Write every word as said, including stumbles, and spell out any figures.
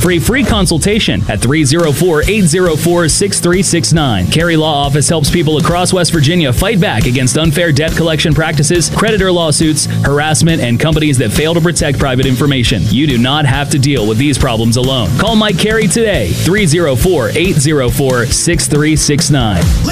for a free consultation at three oh four, eight oh four, six three six nine. Carey Law Office helps people across West Virginia fight back against unfair debt collection practices, creditor lawsuits, harassment, and companies that fail to protect private information. You do not have to deal with these problems alone. Call Mike Carey today, three oh four, eight oh four, six three six nine.